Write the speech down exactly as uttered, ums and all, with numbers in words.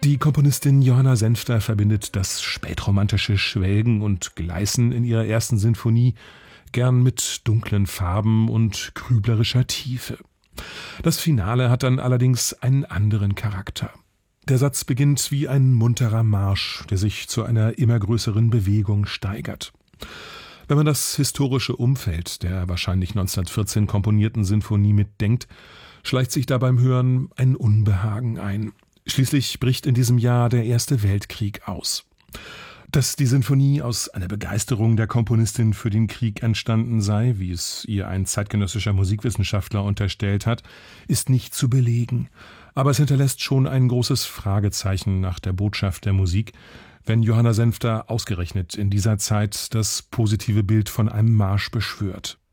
Die Komponistin Johanna Senfter verbindet das spätromantische Schwelgen und Gleißen in ihrer ersten Sinfonie gern mit dunklen Farben und grüblerischer Tiefe. Das Finale hat dann allerdings einen anderen Charakter. Der Satz beginnt wie ein munterer Marsch, der sich zu einer immer größeren Bewegung steigert. Wenn man das historische Umfeld der wahrscheinlich neunzehnhundertvierzehn komponierten Sinfonie mitdenkt, schleicht sich da beim Hören ein Unbehagen ein. Schließlich bricht in diesem Jahr der Erste Weltkrieg aus. Dass die Sinfonie aus einer Begeisterung der Komponistin für den Krieg entstanden sei, wie es ihr ein zeitgenössischer Musikwissenschaftler unterstellt hat, ist nicht zu belegen. Aber es hinterlässt schon ein großes Fragezeichen nach der Botschaft der Musik, wenn Johanna Senfter ausgerechnet in dieser Zeit das positive Bild von einem Marsch beschwört.